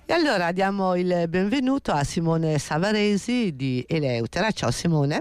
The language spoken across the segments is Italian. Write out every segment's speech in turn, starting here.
E allora diamo il benvenuto a Simone Savaresi di Eleutera. Ciao Simone.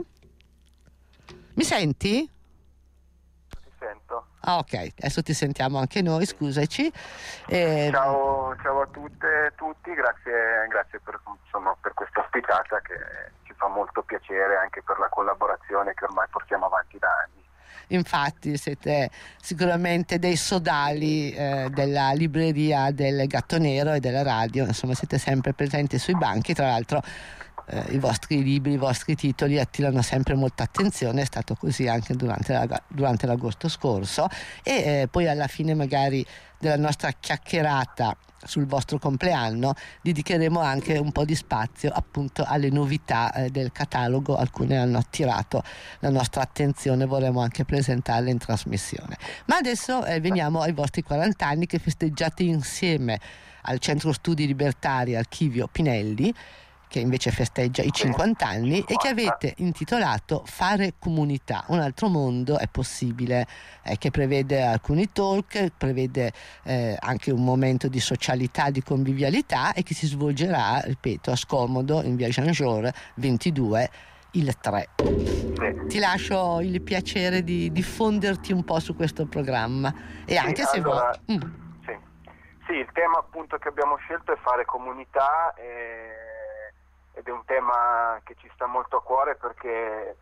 Mi senti? Ti sento. Ah, ok, adesso ti sentiamo anche noi, scusaci. Ciao a tutte e tutti, grazie per questa ospitata che ci fa molto piacere, anche per la collaborazione che ormai portiamo avanti da anni. Infatti siete sicuramente dei sodali della libreria del Gatto Nero e della radio, insomma siete sempre presenti sui banchi. Tra l'altro i vostri libri, i vostri titoli attirano sempre molta attenzione, è stato così anche durante l'agosto scorso, e poi alla fine magari della nostra chiacchierata sul vostro compleanno dedicheremo anche un po' di spazio appunto alle novità del catalogo. Alcune hanno attirato la nostra attenzione, vorremmo anche presentarle in trasmissione. Ma adesso veniamo ai vostri 40 anni che festeggiate insieme al Centro Studi Libertari Archivio Pinelli, che invece festeggia i 50 anni, e che avete intitolato Fare Comunità, un altro mondo è possibile, che prevede alcuni talk, prevede anche un momento di socialità, di convivialità, e che si svolgerà, ripeto, a Scomodo in via Jean Jaurès 22 il 3. Ti lascio il piacere di diffonderti un po' su questo programma, e anche se allora, vuoi. Sì, il tema appunto che abbiamo scelto è fare comunità, ed è un tema che ci sta molto a cuore, perché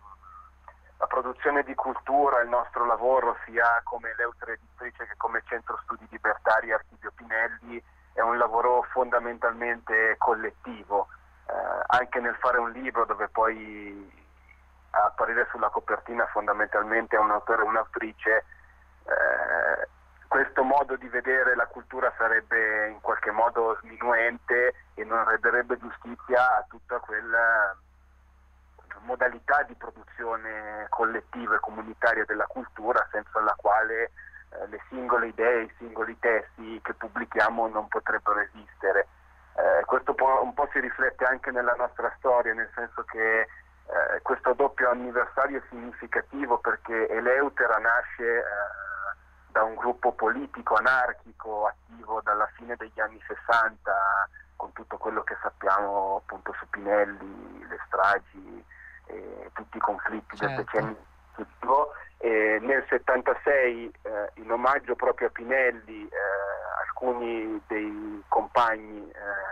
la produzione di cultura, il nostro lavoro sia come Eleutera Editrice che come Centro Studi Libertari Archivio Pinelli è un lavoro fondamentalmente collettivo, anche nel fare un libro dove poi a apparire sulla copertina fondamentalmente è un autore e un'autrice. Questo modo di vedere la cultura sarebbe in qualche modo sminuente e non renderebbe giustizia a tutta quella modalità di produzione collettiva e comunitaria della cultura, senza la quale le singole idee, i singoli testi che pubblichiamo non potrebbero esistere. Questo un po' si riflette anche nella nostra storia, nel senso che questo doppio anniversario è significativo, perché Eleutera nasce da un gruppo politico anarchico attivo dalla fine degli anni 60, con tutto quello che sappiamo appunto su Pinelli, le stragi e tutti i conflitti del decennio successivo. E nel 76, in omaggio proprio a Pinelli, alcuni dei compagni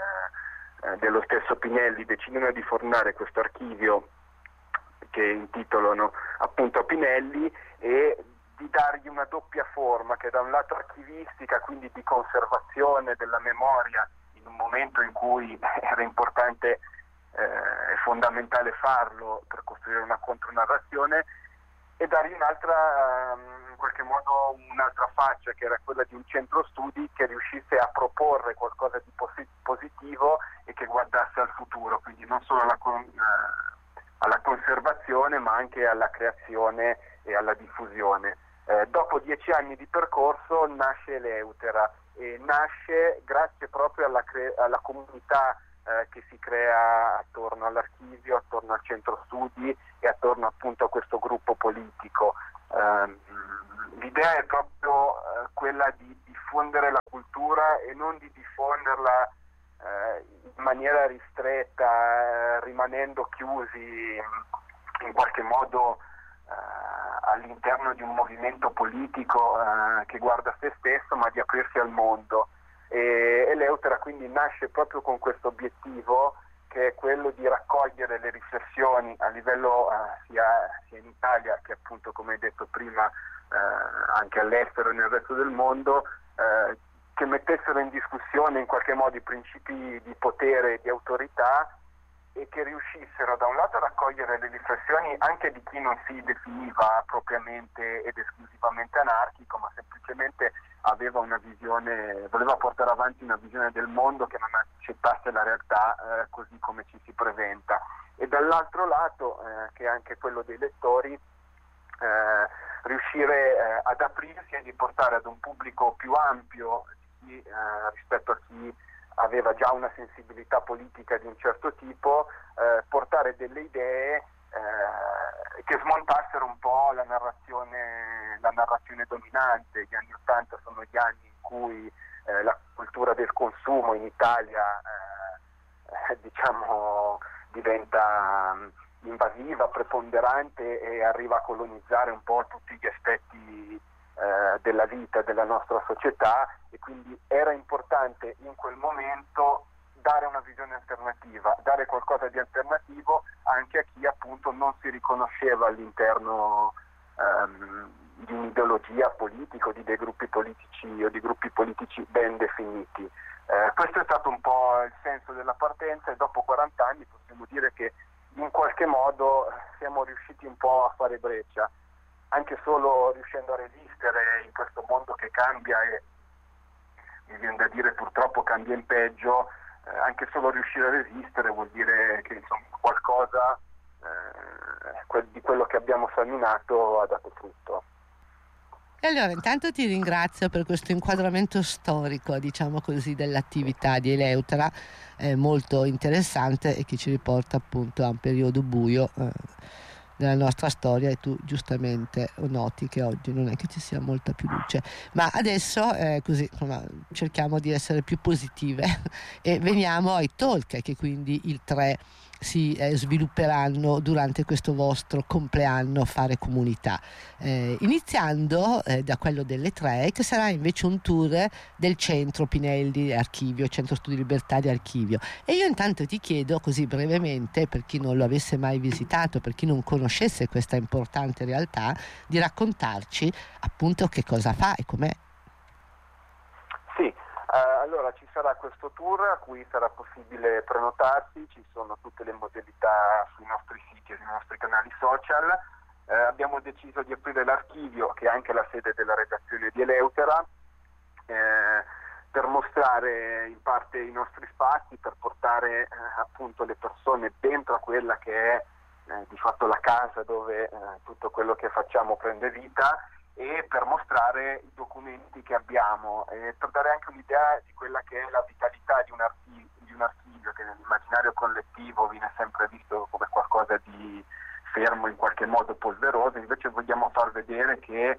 dello stesso Pinelli decidono di fondare questo archivio che intitolano appunto a Pinelli, e di dargli una doppia forma, che da un lato archivistica, quindi di conservazione della memoria in un momento in cui era importante e fondamentale farlo per costruire una contronarrazione, e dargli un'altra, in qualche modo un'altra faccia, che era quella di un centro studi che riuscisse a proporre qualcosa di positivo e che guardasse al futuro, quindi non solo alla conservazione ma anche alla creazione e alla diffusione. Dopo 10 anni di percorso nasce Eleutera, e nasce grazie proprio alla comunità che si crea attorno all'archivio, attorno al centro studi e attorno appunto a questo gruppo politico. L'idea è proprio quella di diffondere la cultura e non di diffonderla in maniera ristretta, rimanendo chiusi in qualche modo all'interno di un movimento politico che guarda se stesso, ma di aprirsi al mondo. E Eleutera quindi nasce proprio con questo obiettivo, che è quello di raccogliere le riflessioni a livello sia in Italia che appunto, come hai detto prima, anche all'estero e nel resto del mondo, che mettessero in discussione in qualche modo i principi di potere e di autorità, e che riuscissero da un lato a raccogliere le riflessioni anche di chi non si definiva propriamente ed esclusivamente anarchico, ma semplicemente aveva una visione, voleva portare avanti una visione del mondo che non accettasse la realtà così come ci si presenta, e dall'altro lato, che è anche quello dei lettori, riuscire ad aprirsi e di portare ad un pubblico più ampio rispetto a chi aveva già una sensibilità politica di un certo tipo, portare delle idee che smontassero un po' la narrazione dominante. Gli anni '80 sono gli anni in cui la cultura del consumo in Italia diciamo diventa invasiva, preponderante e arriva a colonizzare un po' tutti gli aspetti della vita della nostra società, e quindi era importante in quel momento dare una visione alternativa, dare qualcosa di alternativo anche a chi appunto non si riconosceva all'interno di un'ideologia politica o di dei gruppi politici o di gruppi politici ben definiti. Questo è stato un po' il senso della partenza, e dopo 40 anni possiamo dire che in qualche modo siamo riusciti un po' a fare breccia, anche solo riuscendo a resistere in questo mondo che cambia, e mi viene da dire purtroppo cambia in peggio. Anche solo riuscire a resistere vuol dire che insomma qualcosa di quello che abbiamo seminato ha dato frutto. E allora intanto ti ringrazio per questo inquadramento storico, diciamo così, dell'attività di Eleutera, molto interessante, e che ci riporta appunto a un periodo buio della nostra storia, e tu giustamente noti che oggi non è che ci sia molta più luce, ma adesso così insomma, cerchiamo di essere più positive e veniamo ai talk che quindi il 3 si svilupperanno durante questo vostro compleanno Fare Comunità, iniziando da quello delle 3, che sarà invece un tour del centro Pinelli Archivio, Centro Studi Libertà di Archivio. E io intanto ti chiedo così brevemente, per chi non lo avesse mai visitato, per chi non conoscesse questa importante realtà, di raccontarci appunto che cosa fa e com'è. Sì, allora ci sarà questo tour a cui sarà possibile prenotarsi, ci sono tutte le modalità sui nostri siti e sui nostri canali social. Abbiamo deciso di aprire l'archivio, che è anche la sede della redazione di Eleutera, per mostrare in parte i nostri spazi, per portare appunto le persone dentro a quella che è di fatto la casa dove tutto quello che facciamo prende vita, e per mostrare i documenti che abbiamo, e per dare anche un'idea di quella che è la vitalità di un archivio che nell'immaginario collettivo viene sempre visto come qualcosa di fermo, in qualche modo polveroso. Invece vogliamo far vedere che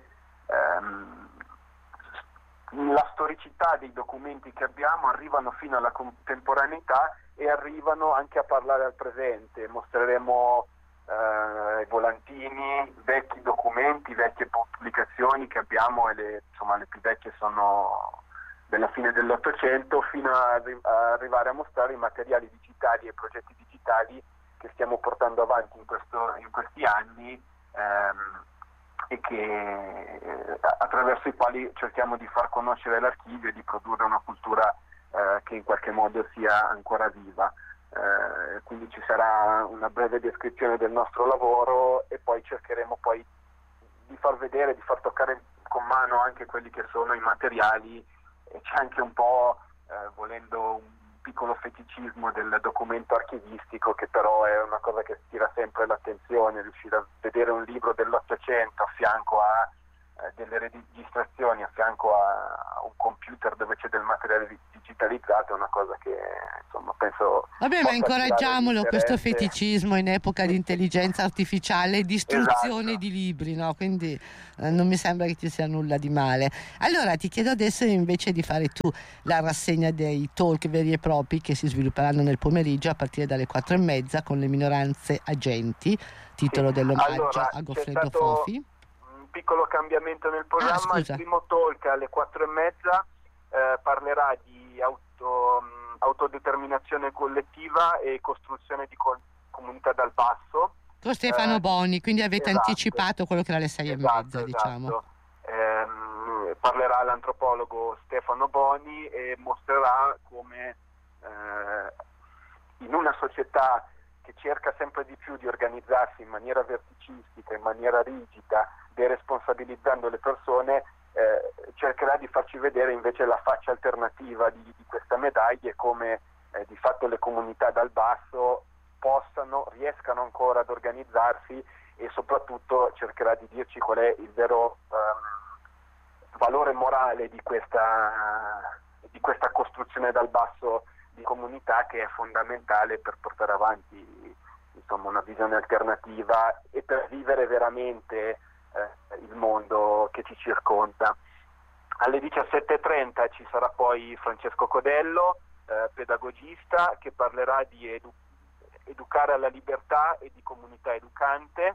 la storicità dei documenti che abbiamo arrivano fino alla contemporaneità e arrivano anche a parlare al presente. Mostreremo i volantini, vecchi documenti, vecchie pubblicazioni che abbiamo, e le più vecchie sono della fine dell'Ottocento, fino a arrivare a mostrare i materiali digitali e progetti digitali che stiamo portando avanti in questi anni, e che attraverso i quali cerchiamo di far conoscere l'archivio e di produrre una cultura che in qualche modo sia ancora viva. Quindi ci sarà una breve descrizione del nostro lavoro, e poi cercheremo poi di far vedere, di far toccare con mano anche quelli che sono i materiali, e c'è anche un po', volendo, un piccolo feticismo del documento archivistico, che però è una cosa che tira sempre l'attenzione. Riuscire a vedere un libro dell'Ottocento a fianco a delle registrazioni, a fianco a un computer dove c'è del materiale digitalizzato, è una cosa che insomma penso. Vabbè, ma incoraggiamolo questo feticismo in epoca di intelligenza artificiale e distruzione, esatto, di libri, no? Quindi non mi sembra che ci sia nulla di male. Allora ti chiedo adesso invece di fare tu la rassegna dei talk veri e propri che si svilupperanno nel pomeriggio a partire dalle 4:30 con le minoranze agenti, titolo dell'omaggio a Goffredo Fofi. Piccolo cambiamento nel programma. Il primo talk alle 4:30 parlerà di autodeterminazione collettiva e costruzione di comunità dal basso con Stefano Boni, quindi avete anticipato quello che era alle 6:30, diciamo. Parlerà l'antropologo Stefano Boni e mostrerà come in una società che cerca sempre di più di organizzarsi in maniera verticistica, in maniera rigida, deresponsabilizzando le persone, cercherà di farci vedere invece la faccia alternativa di questa medaglia, e come di fatto le comunità dal basso riescano ancora ad organizzarsi, e soprattutto cercherà di dirci qual è il vero valore morale di questa costruzione dal basso di comunità, che è fondamentale per portare avanti insomma una visione alternativa e per vivere veramente il mondo che ci circonda. Alle 17:30 ci sarà poi Francesco Codello, pedagogista, che parlerà di educare alla libertà e di comunità educante,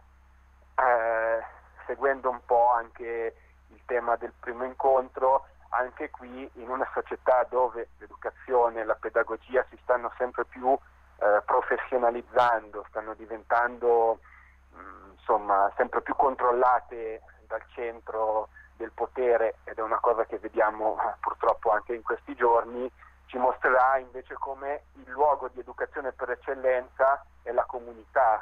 seguendo un po' anche il tema del primo incontro. Anche qui, in una società dove l'educazione e la pedagogia si stanno sempre più professionalizzando, stanno diventando sempre più controllate dal centro del potere, ed è una cosa che vediamo purtroppo anche in questi giorni, ci mostrerà invece come il luogo di educazione per eccellenza è la comunità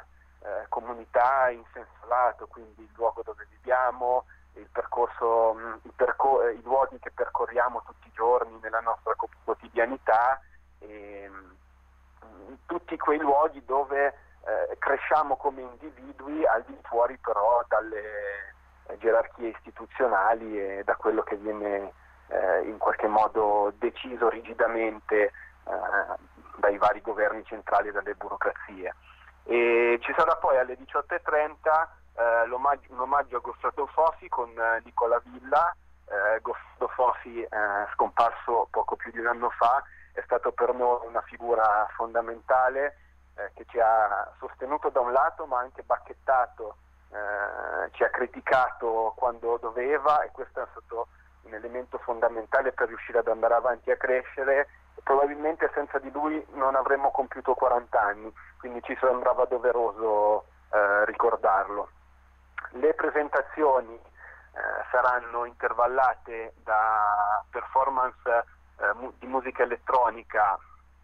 in senso lato, quindi il luogo dove viviamo, il percorso, i luoghi che percorriamo tutti i giorni nella nostra quotidianità, e tutti quei luoghi dove cresciamo come individui, al di fuori però dalle gerarchie istituzionali e da quello che viene in qualche modo deciso rigidamente dai vari governi centrali e dalle burocrazie. E ci sarà poi alle 18:30 un omaggio a Goffredo Fofi con Nicola Villa. Goffredo Fofi, scomparso poco più di un anno fa, è stato per noi una figura fondamentale, che ci ha sostenuto da un lato, ma anche bacchettato, ci ha criticato quando doveva, e questo è stato un elemento fondamentale per riuscire ad andare avanti e a crescere. Probabilmente senza di lui non avremmo compiuto 40 anni, quindi ci sembrava doveroso ricordarlo. Le presentazioni saranno intervallate da performance di musica elettronica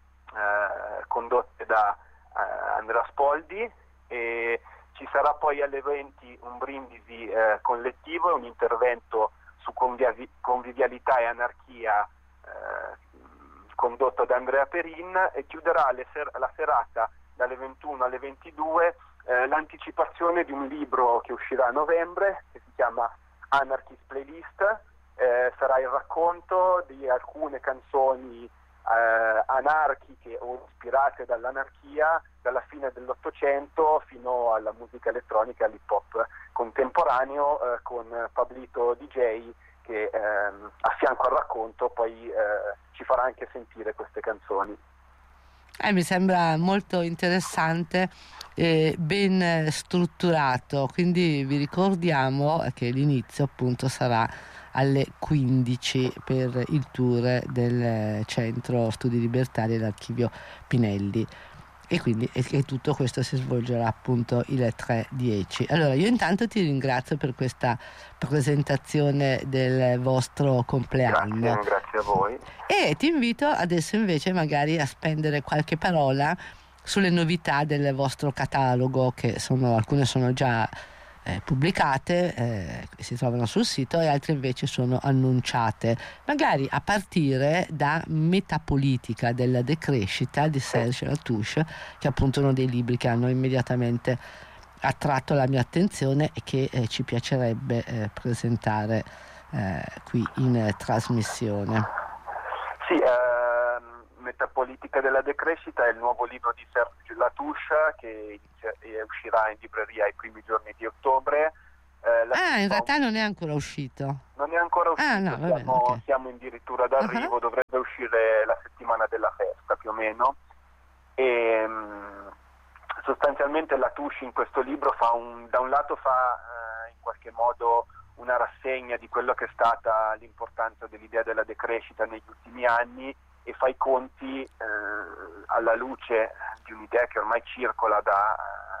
condotte da Andrea Spoldi, e ci sarà poi alle 20 un brindisi collettivo e un intervento su convivialità e anarchia condotto da Andrea Perin, e chiuderà la serata dalle 21 alle 22 l'anticipazione di un libro che uscirà a novembre, che si chiama Anarchist Playlist. Sarà il racconto di alcune canzoni anarchiche o ispirate dall'anarchia dalla fine dell'Ottocento fino alla musica elettronica e all'hip hop contemporaneo, con Pablito DJ che a fianco al racconto poi ci farà anche sentire queste canzoni. Mi sembra molto interessante e ben strutturato, quindi vi ricordiamo che l'inizio appunto sarà alle 15 per il tour del Centro Studi Libertari dell'Archivio Pinelli, e quindi che tutto questo si svolgerà appunto il 3/10. Allora io intanto ti ringrazio per questa presentazione del vostro compleanno. Grazie a voi, E ti invito adesso invece magari a spendere qualche parola sulle novità del vostro catalogo, che alcune sono già pubblicate, si trovano sul sito, e altre invece sono annunciate, magari a partire da Metapolitica della decrescita di Serge Latouche, che è appunto uno dei libri che hanno immediatamente attratto la mia attenzione e che ci piacerebbe presentare qui in trasmissione. Sì, Metapolitica della decrescita è il nuovo libro di Serge Latouche che uscirà in libreria ai primi giorni di ottobre. In realtà non è ancora uscito. Non è ancora uscito, no, va bene, okay. Siamo addirittura d'arrivo, dovrebbe uscire la settimana della festa più o meno. E sostanzialmente Latouche in questo libro da un lato fa in qualche modo una rassegna di quello che è stata l'importanza dell'idea della decrescita negli ultimi anni, e fa i conti alla luce di un'idea che ormai circola da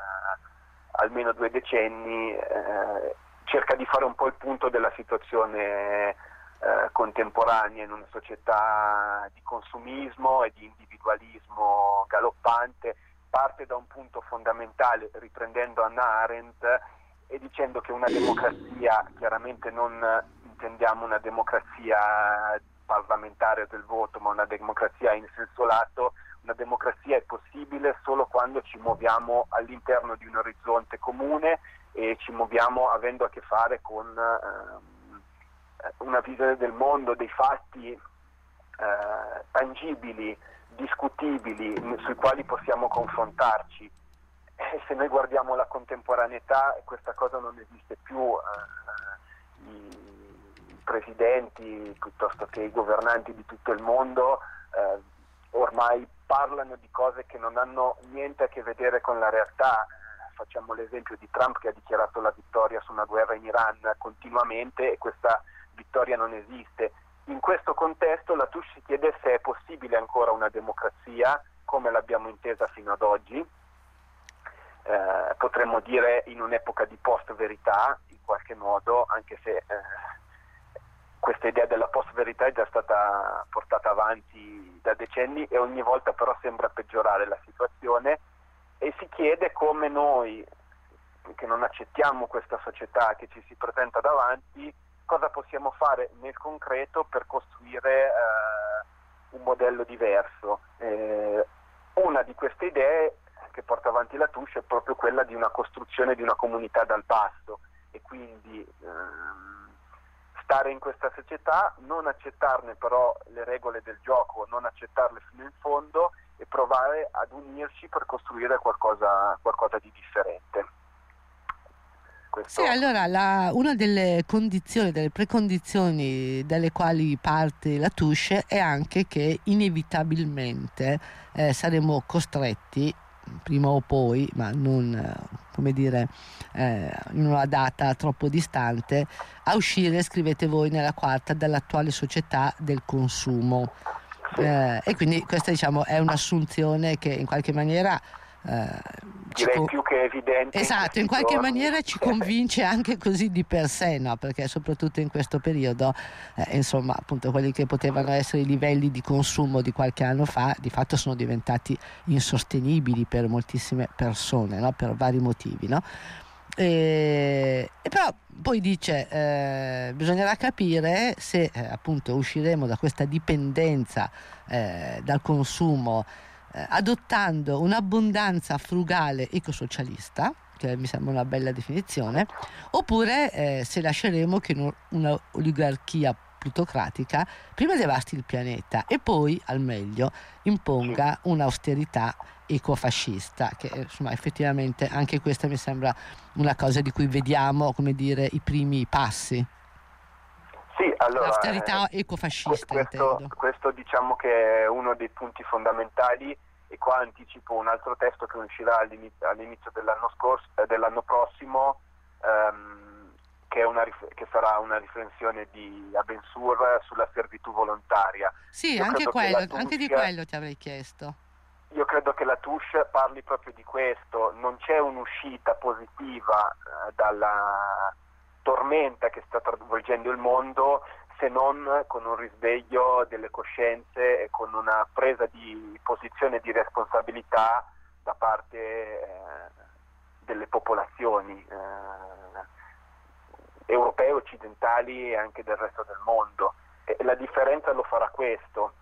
almeno 2 decenni, cerca di fare un po' il punto della situazione contemporanea in una società di consumismo e di individualismo galoppante. Parte da un punto fondamentale, riprendendo Hannah Arendt e dicendo che una democrazia, chiaramente non intendiamo una democrazia parlamentare del voto, ma una democrazia in senso lato, una democrazia è possibile solo quando ci muoviamo all'interno di un orizzonte comune e ci muoviamo avendo a che fare con una visione del mondo, dei fatti tangibili, discutibili, sui quali possiamo confrontarci. E se noi guardiamo la contemporaneità, questa cosa non esiste più. presidenti piuttosto che i governanti di tutto il mondo ormai parlano di cose che non hanno niente a che vedere con la realtà. Facciamo l'esempio di Trump, che ha dichiarato la vittoria su una guerra in Iran continuamente, e questa vittoria non esiste. In questo contesto la Touche si chiede se è possibile ancora una democrazia come l'abbiamo intesa fino ad oggi, potremmo dire in un'epoca di post-verità in qualche modo, anche se questa idea della post-verità è già stata portata avanti da decenni e ogni volta però sembra peggiorare la situazione, e si chiede come noi, che non accettiamo questa società che ci si presenta davanti, cosa possiamo fare nel concreto per costruire un modello diverso. Una di queste idee che porta avanti la Touche è proprio quella di una costruzione di una comunità dal basso, e quindi stare in questa società, non accettarne però le regole del gioco, non accettarle fino in fondo, e provare ad unirci per costruire qualcosa di differente. Sì, allora una delle condizioni, delle precondizioni dalle quali parte la Touche è anche che inevitabilmente saremo costretti, prima o poi, ma non in una data troppo distante, a uscire, scrivete voi nella quarta, dall'attuale società del consumo. E quindi questa, diciamo, è un'assunzione che in qualche maniera direi più che evidente. Esatto, in qualche maniera ci convince anche così di per sé, no? Perché soprattutto in questo periodo, insomma, appunto, quelli che potevano essere i livelli di consumo di qualche anno fa, di fatto sono diventati insostenibili per moltissime persone, no? Per vari motivi, no? E però poi dice bisognerà capire se appunto usciremo da questa dipendenza dal consumo adottando un'abbondanza frugale ecosocialista, che mi sembra una bella definizione, oppure se lasceremo che una oligarchia plutocratica prima devasti il pianeta e poi al meglio imponga un'austerità ecofascista, che insomma effettivamente anche questa mi sembra una cosa di cui vediamo, come dire, i primi passi. Sì, allora, l'austerità ecofascista, questo diciamo che è uno dei punti fondamentali, e qua anticipo un altro testo che uscirà all'inizio dell'anno prossimo, che sarà una riflessione di Abensur sulla servitù volontaria. Sì, anche di quello ti avrei chiesto. Io credo che la Touche parli proprio di questo. Non c'è un'uscita positiva dalla tormenta che sta travolgendo il mondo, se non con un risveglio delle coscienze e con una presa di posizione di responsabilità da parte delle popolazioni europee, occidentali e anche del resto del mondo. E la differenza lo farà questo.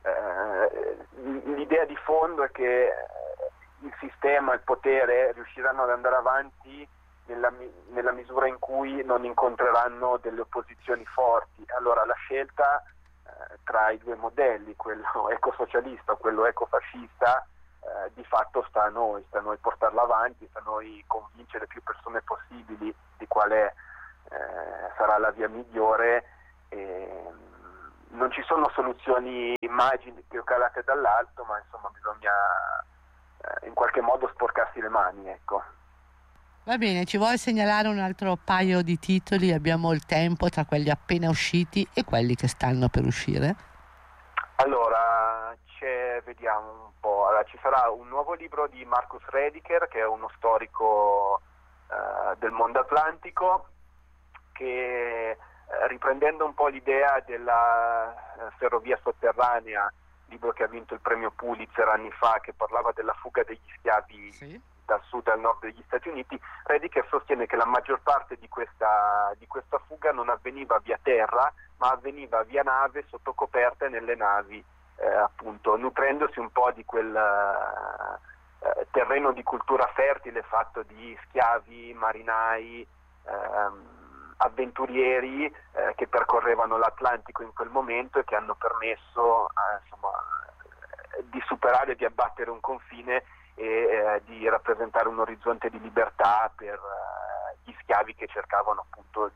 L'idea di fondo è che il sistema, il potere riusciranno ad andare avanti nella misura in cui non incontreranno delle opposizioni forti. Allora la scelta tra i due modelli, quello ecosocialista o quello ecofascista, di fatto sta a noi portarla avanti, sta a noi convincere più persone possibili di quale sarà la via migliore. Non ci sono soluzioni magiche o calate dall'alto, ma insomma bisogna in qualche modo sporcarsi le mani, ecco. Va bene, ci vuoi segnalare un altro paio di titoli? Abbiamo il tempo tra quelli appena usciti e quelli che stanno per uscire? Allora, vediamo un po'. Allora, ci sarà un nuovo libro di Marcus Rediker, che è uno storico del mondo atlantico, che riprendendo un po' l'idea della ferrovia sotterranea, libro che ha vinto il premio Pulitzer anni fa, che parlava della fuga degli schiavi, sì, dal sud al nord degli Stati Uniti, Rediker sostiene che la maggior parte di questa fuga non avveniva via terra, ma avveniva via nave, sotto coperta, nelle navi, appunto nutrendosi un po' di quel terreno di cultura fertile fatto di schiavi, marinai, avventurieri che percorrevano l'Atlantico in quel momento e che hanno permesso di superare, di abbattere un confine e di rappresentare un orizzonte di libertà per gli schiavi che cercavano appunto di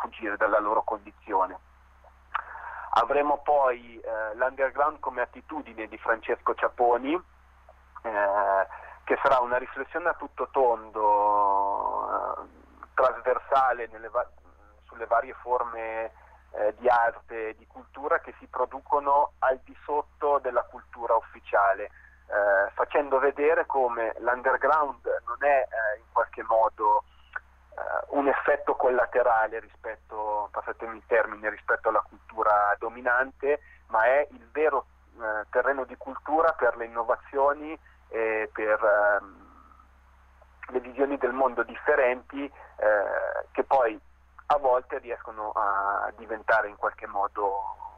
fuggire dalla loro condizione. Avremo poi l'Underground come attitudine di Francesco Ciapponi, che sarà una riflessione a tutto tondo, trasversale sulle varie forme di arte e di cultura che si producono al di sotto della cultura ufficiale, facendo vedere come l'underground non è in qualche modo un effetto collaterale rispetto, passatemi il termine, rispetto alla cultura dominante, ma è il vero terreno di cultura per le innovazioni e per le visioni del mondo differenti, che poi a volte riescono a diventare in qualche modo,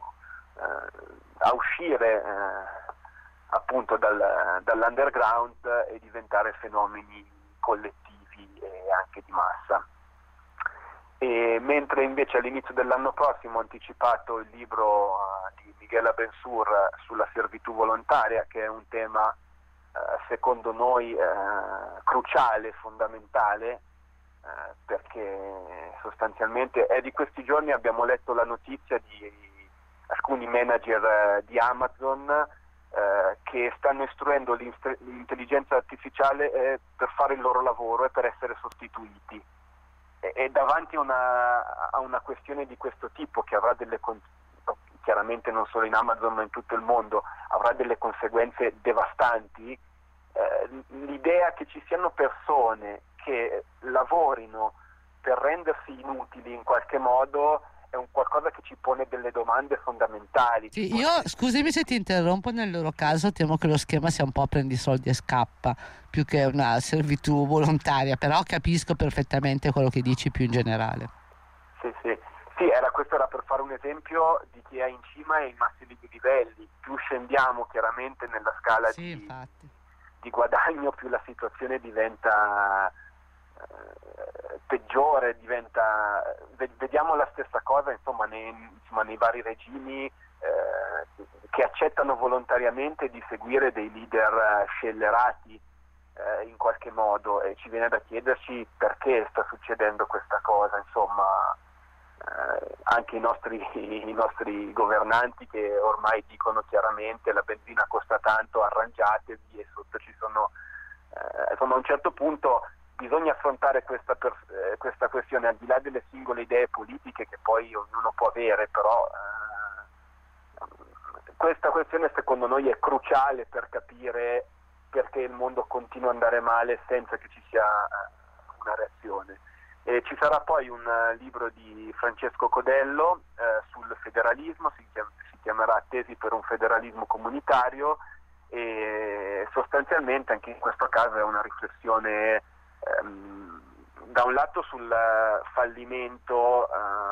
a uscire appunto dall'underground e diventare fenomeni collettivi e anche di massa. E mentre invece all'inizio dell'anno prossimo ho anticipato il libro di Miguel Abensur sulla servitù volontaria, che è un tema secondo noi cruciale, fondamentale, perché sostanzialmente è di questi giorni abbiamo letto la notizia di alcuni manager di Amazon che stanno istruendo l'intelligenza artificiale per fare il loro lavoro e per essere sostituiti, e davanti a una questione di questo tipo, che avrà chiaramente non solo in Amazon ma in tutto il mondo, avrà delle conseguenze devastanti, l'idea che ci siano persone che lavorino per rendersi inutili in qualche modo è un qualcosa che ci pone delle domande fondamentali. Sì, io, scusami se ti interrompo, nel loro caso temo che lo schema sia un po' prendi soldi e scappa, più che una servitù volontaria, però capisco perfettamente quello che dici più in generale. Sì, questo era per fare un esempio di chi è in cima e ai massimi livelli. Più scendiamo chiaramente nella scala di guadagno, più la situazione diventa peggiore, vediamo la stessa cosa insomma nei vari regimi che accettano volontariamente di seguire dei leader scellerati in qualche modo, e ci viene da chiederci perché sta succedendo questa cosa, insomma. Anche i nostri governanti, che ormai dicono chiaramente la benzina costa tanto, arrangiatevi, e sotto ci sono insomma a un certo punto bisogna affrontare questa questione, al di là delle singole idee politiche che poi ognuno può avere, però questa questione secondo noi è cruciale per capire perché il mondo continua ad andare male senza che ci sia una reazione. E ci sarà poi un libro di Francesco Codello sul federalismo, si chiamerà Tesi per un federalismo comunitario, e sostanzialmente anche in questo caso è una riflessione da un lato sul fallimento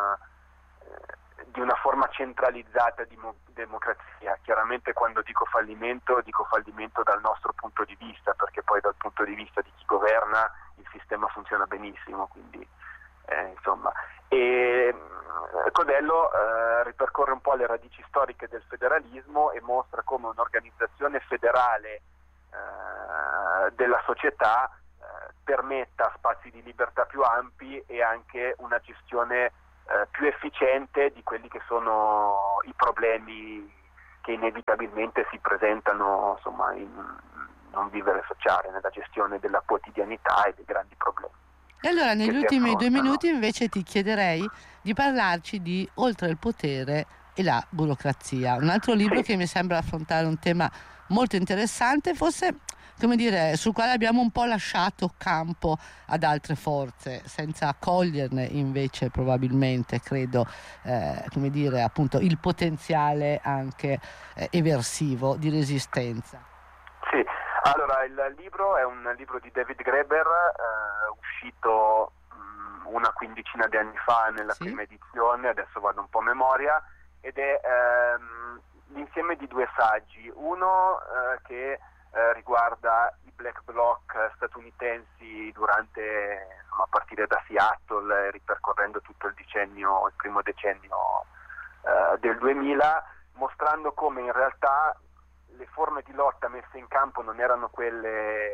di una forma centralizzata di democrazia. Chiaramente quando dico fallimento dal nostro punto di vista, perché poi dal punto di vista di chi governa il sistema funziona benissimo, quindi insomma. E Codello ripercorre un po' le radici storiche del federalismo e mostra come un'organizzazione federale della società permetta spazi di libertà più ampi e anche una gestione più efficiente di quelli che sono i problemi che inevitabilmente si presentano, insomma, in non vivere sociale, nella gestione della quotidianità e dei grandi problemi. E allora negli ultimi 2 minuti invece ti chiederei di parlarci di Oltre il potere e la burocrazia, un altro libro che mi sembra affrontare un tema molto interessante, forse, come dire, sul quale abbiamo un po' lasciato campo ad altre forze, senza coglierne invece probabilmente, credo, come dire, appunto il potenziale anche eversivo di resistenza. Sì, allora il libro è un libro di David Graeber, uscito una quindicina di anni fa nella prima edizione, adesso vado un po' a memoria, ed è l'insieme di 2 saggi, uno che riguarda i black bloc statunitensi durante, insomma, a partire da Seattle, ripercorrendo tutto il primo decennio del 2000, mostrando come in realtà le forme di lotta messe in campo non erano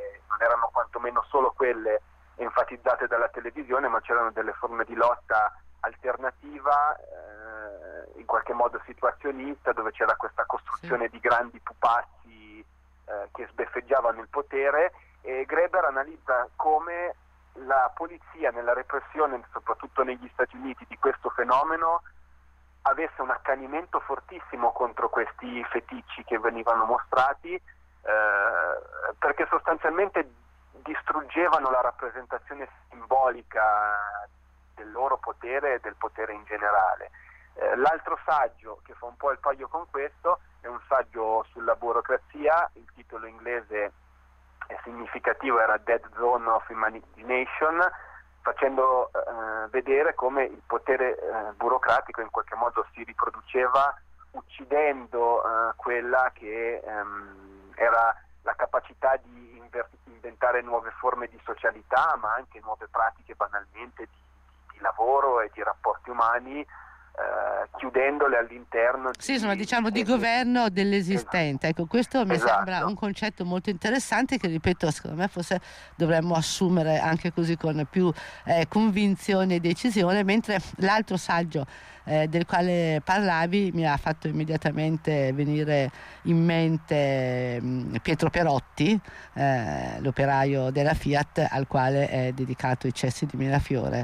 quantomeno solo quelle enfatizzate dalla televisione, ma c'erano delle forme di lotta alternativa, in qualche modo situazionista, dove c'era questa costruzione di grandi pupazzi che sbeffeggiavano il potere, e Graeber analizza come la polizia nella repressione, soprattutto negli Stati Uniti, di questo fenomeno avesse un accanimento fortissimo contro questi feticci che venivano mostrati, perché sostanzialmente distruggevano la rappresentazione simbolica del loro potere e del potere in generale. L'altro saggio che fa un po' il paio con questo è un saggio sulla burocrazia, il titolo inglese è significativo, era Dead Zone of Imagination, facendo vedere come il potere burocratico in qualche modo si riproduceva uccidendo quella che era la capacità di inventare nuove forme di socialità, ma anche nuove pratiche banalmente di lavoro e di rapporti umani, chiudendole all'interno di governo dell'esistente. Ecco, questo mi sembra un concetto molto interessante che, ripeto, secondo me forse dovremmo assumere anche così con più convinzione e decisione, mentre l'altro saggio del quale parlavi mi ha fatto immediatamente venire in mente Pietro Perotti, l'operaio della Fiat, al quale è dedicato I cessi di Mirafiori,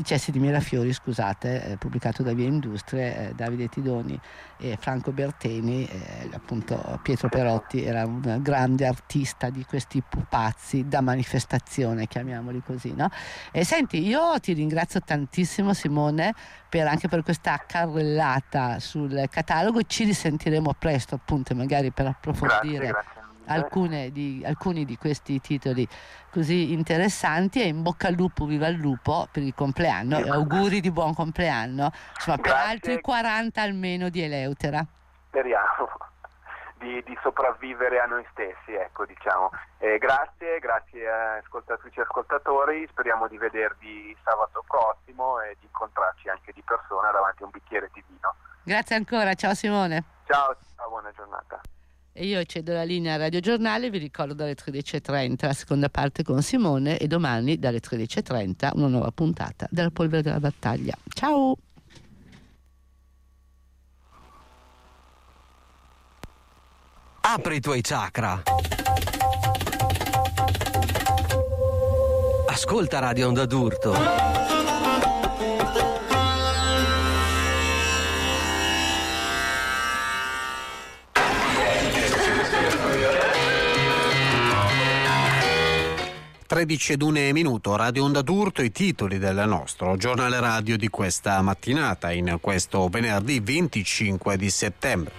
pubblicato da Via Industrie, Davide Tidoni e Franco Berteni. Appunto Pietro Perotti era un grande artista di questi pupazzi da manifestazione, chiamiamoli così, no? E senti, io ti ringrazio tantissimo, Simone, anche per questa carrellata sul catalogo. Ci risentiremo presto, appunto, magari per approfondire alcuni di questi titoli così interessanti, e in bocca al lupo, viva il lupo per il compleanno, e auguri di buon compleanno, insomma, per altri 40 almeno di Eleutera. Speriamo di sopravvivere a noi stessi, ecco, diciamo. Grazie a ascoltatrici e ascoltatori, speriamo di vedervi sabato prossimo e di incontrarci anche di persona davanti a un bicchiere di vino. Grazie ancora, ciao Simone. Ciao, buona giornata. E io cedo la linea a Radio Giornale, vi ricordo dalle 13.30 la seconda parte con Simone, e domani dalle 13.30 una nuova puntata della Polvere della Battaglia. Ciao! Apri i tuoi chakra. Ascolta Radio Onda d'Urto. (13:01) Radio Onda d'Urto, i titoli del nostro giornale radio di questa mattinata, in questo venerdì 25 di settembre.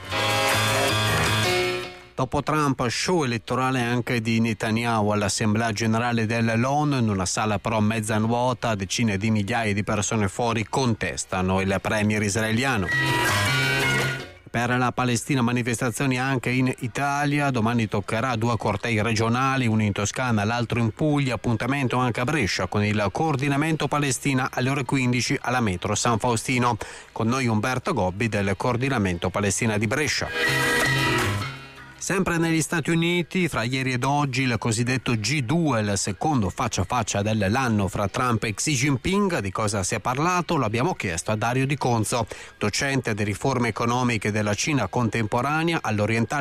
Dopo Trump, show elettorale anche di Netanyahu all'Assemblea Generale dell'ONU, in una sala però mezza vuota, decine di migliaia di persone fuori contestano il premier israeliano. Per la Palestina manifestazioni anche in Italia, domani toccherà 2 cortei regionali, uno in Toscana, l'altro in Puglia, appuntamento anche a Brescia con il coordinamento Palestina alle ore 15 alla metro San Faustino. Con noi Umberto Gobbi del coordinamento Palestina di Brescia. Sempre negli Stati Uniti, fra ieri ed oggi, il cosiddetto G2, il secondo faccia a faccia dell'anno fra Trump e Xi Jinping. Di cosa si è parlato? Lo abbiamo chiesto a Dario Di Conzo, docente di riforme economiche della Cina contemporanea all'Orientale